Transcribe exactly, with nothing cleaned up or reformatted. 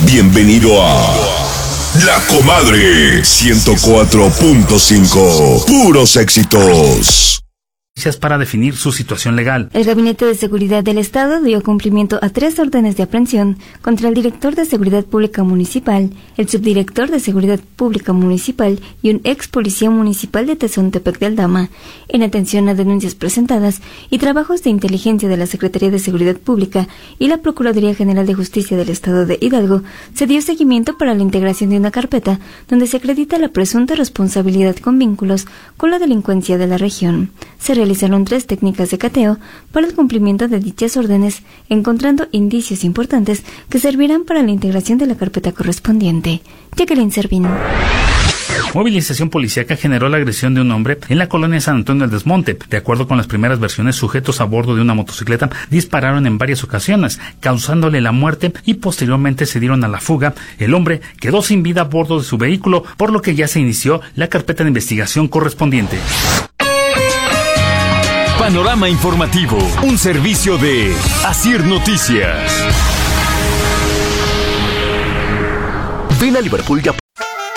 Bienvenido a La Comadre ciento cuatro punto cinco. Puros éxitos. Para definir su situación legal. El Gabinete de Seguridad del Estado dio cumplimiento a tres órdenes de aprehensión contra el director de Seguridad Pública Municipal, el subdirector de Seguridad Pública Municipal y un ex policía municipal de Tezontepec de Aldama, en atención a denuncias presentadas y trabajos de inteligencia de la Secretaría de Seguridad Pública y la Procuraduría General de Justicia del Estado de Hidalgo. Se dio seguimiento para la integración de una carpeta donde se acredita la presunta responsabilidad con vínculos con la delincuencia de la región. Se realizaron tres técnicas de cateo para el cumplimiento de dichas órdenes, encontrando indicios importantes que servirán para la integración de la carpeta correspondiente. Jacqueline Servín. Movilización policíaca generó la agresión de un hombre en la colonia San Antonio del Desmonte. De acuerdo con las primeras versiones, sujetos a bordo de una motocicleta dispararon en varias ocasiones, causándole la muerte y posteriormente se dieron a la fuga. El hombre quedó sin vida a bordo de su vehículo, por lo que ya se inició la carpeta de investigación correspondiente. Panorama informativo, un servicio de Asir Noticias. Ven a Liverpool y